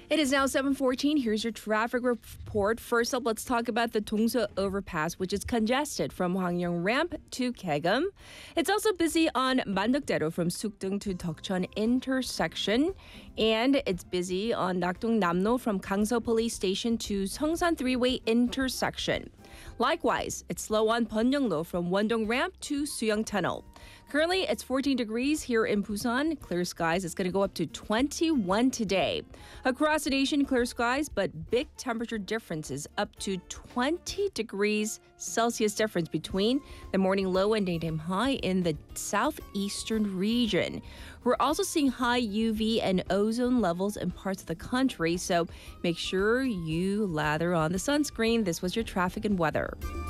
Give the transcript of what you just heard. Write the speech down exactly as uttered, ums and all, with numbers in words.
It is now seven fourteen. Here's your traffic report. First up, let's talk about the Dongso Overpass, which is congested from Hwangyong Ramp to Kaegum. It's also busy on Mandokdaero from Sukdung to Deokcheon intersection. And it's busy on Nakdong Namno from Gangso Police Station to Seongsan Three-Way intersection. Likewise, it's slow on Beonyeonglo from Wondong Ramp to Suyong Tunnel. Currently, it's fourteen degrees here in Busan. Clear skies. It's going to go up to twenty-one today. Across the nation, clear skies, but big temperature differences up to twenty degrees Celsius difference between the morning low and daytime high in the southeastern region. We're also seeing high U V and ozone levels in parts of the country, so make sure you lather on the sunscreen. This was your traffic and weather.